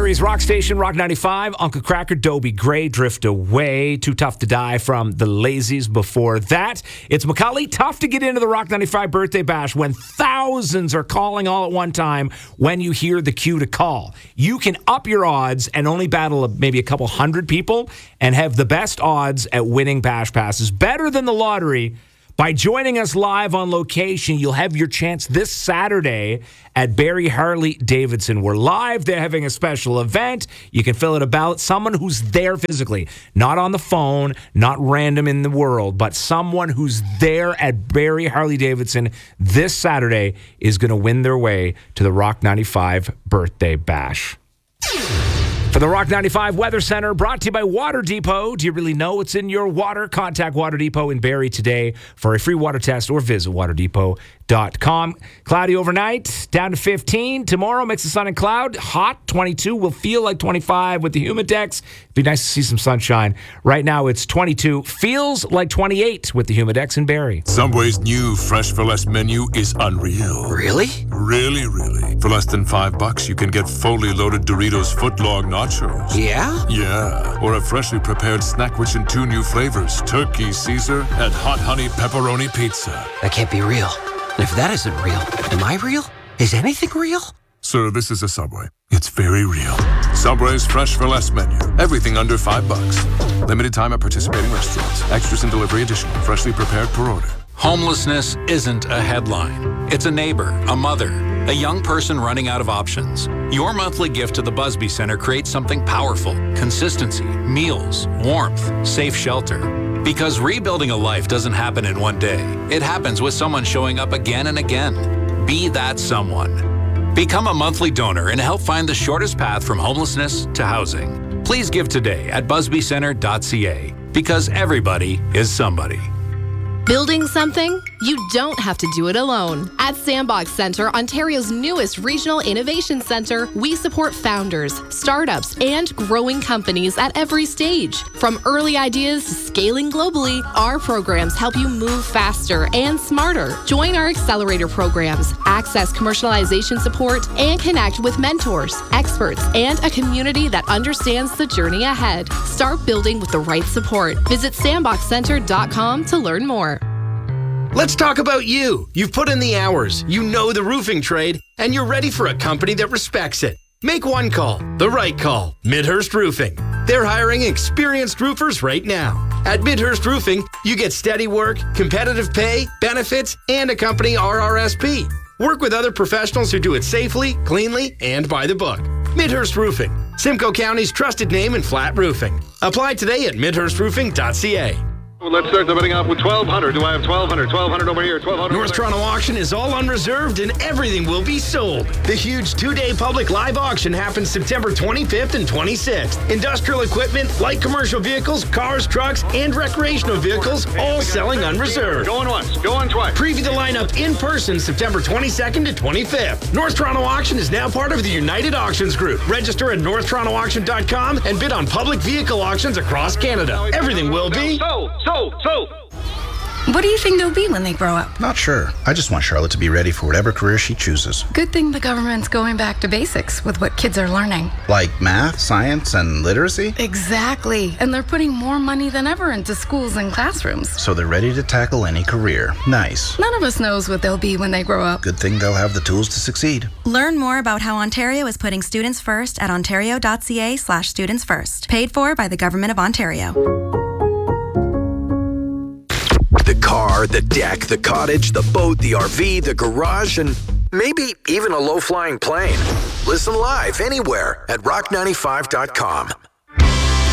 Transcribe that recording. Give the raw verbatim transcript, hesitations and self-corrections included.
Barrie's rock station, Rock ninety-five. Uncle Cracker, Dobie Gray, Drift Away. Too Tough to Die from the Lazies before that. It's Macaulay. Tough to get into the Rock ninety-five birthday bash when thousands are calling all at one time when you hear the cue to call. You can up your odds and only battle maybe a couple hundred people and have the best odds at winning bash passes. Better than the lottery. By joining us live on location, you'll have your chance this Saturday at Barrie Harley Davidson. We're live. They're having a special event. You can fill out a ballot. Someone who's there physically, not on the phone, not random in the world, but someone who's there at Barrie Harley Davidson this Saturday is going to win their way to the Rock ninety-five birthday bash. For the Rock ninety-five Weather Center, brought to you by Water Depot. Do you really know what's in your water? Contact Water Depot in Barrie today for a free water test or visit water depot dot com. Cloudy overnight, down to fifteen. Tomorrow, mix of sun and cloud. Hot, twenty-two. Will feel like twenty-five with the Humidex. Be nice to see some sunshine. Right now, it's twenty-two. Feels like twenty-eight with the Humidex in Barrie. Subway's new Fresh for Less menu is unreal. Really? Really, really. For less than five bucks, you can get fully loaded Doritos footlong nachos. Yeah? Yeah. Or a freshly prepared snack-wich in two new flavors, Turkey Caesar and Hot Honey Pepperoni Pizza. That can't be real. And if that isn't real, am I real? Is anything real? Sir, this is a Subway. It's very real. Subway's Fresh for Less menu. Everything under five bucks. Limited time at participating restaurants. Extras and delivery additional. Freshly prepared per order. Homelessness isn't a headline. It's a neighbor, a mother, a young person running out of options. Your monthly gift to the Busby Center creates something powerful. Consistency, meals, warmth, safe shelter. Because rebuilding a life doesn't happen in one day. It happens with someone showing up again and again. Be that someone. Become a monthly donor and help find the shortest path from homelessness to housing. Please give today at busby center dot c a because everybody is somebody. Building something? You don't have to do it alone. At Sandbox Center, Ontario's newest regional innovation center, we support founders, startups, and growing companies at every stage. From early ideas to scaling globally, our programs help you move faster and smarter. Join our accelerator programs, access commercialization support, and connect with mentors, experts, and a community that understands the journey ahead. Start building with the right support. Visit sandbox center dot com to learn more. Let's talk about you. You've put in the hours, you know the roofing trade, and you're ready for a company that respects it. Make one call, the right call, Midhurst Roofing. They're hiring experienced roofers right now. At Midhurst Roofing, you get steady work, competitive pay, benefits, and a company R R S P. Work with other professionals who do it safely, cleanly, and by the book. Midhurst Roofing, Simcoe County's trusted name in flat roofing. Apply today at midhurst roofing dot c a. Well, let's start the bidding off with twelve hundred. Do I have twelve hundred? twelve hundred over here, twelve hundred. North Toronto Auction is all unreserved and everything will be sold. The huge two-day public live auction happens September twenty-fifth and twenty-sixth. Industrial equipment, light commercial vehicles, cars, trucks, and recreational vehicles all selling unreserved. Going once, going twice. Preview the lineup in person September twenty-second to twenty-fifth. North Toronto Auction is now part of the United Auctions Group. Register at north toronto auction dot com and bid on public vehicle auctions across Canada. Everything will be sold. So, so. What do you think they'll be when they grow up? Not sure. I just want Charlotte to be ready for whatever career she chooses. Good thing the government's going back to basics with what kids are learning. Like math, science, and literacy? Exactly. And they're putting more money than ever into schools and classrooms. So they're ready to tackle any career. Nice. None of us knows what they'll be when they grow up. Good thing they'll have the tools to succeed. Learn more about how Ontario is putting students first at ontario dot c a slash students first. Paid for by the Government of Ontario. The car, the deck, the cottage, the boat, the R V, the garage, and maybe even a low-flying plane. Listen live anywhere at rock ninety-five dot com.